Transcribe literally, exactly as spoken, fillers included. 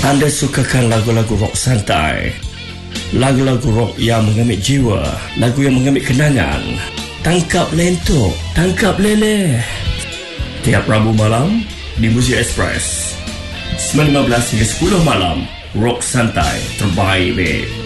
Anda sukakan lagu-lagu rock santai, lagu-lagu rock yang mengambil jiwa, lagu yang mengambil kenangan? Tangkap lentok, tangkap leleh. Tiap Rabu malam di Muzik Express sembilan lima belas hingga sepuluh malam. Rock santai terbaik, babe.